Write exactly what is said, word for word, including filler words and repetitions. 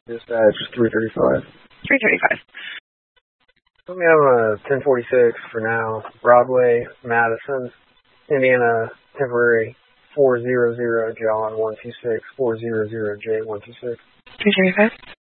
Dispatch three thirty-five. three thirty-five. Let me have a ten forty-six for now. Broadway, Madison, Indiana, temporary four hundred, John one two six, four hundred, J one two six. three thirty-five.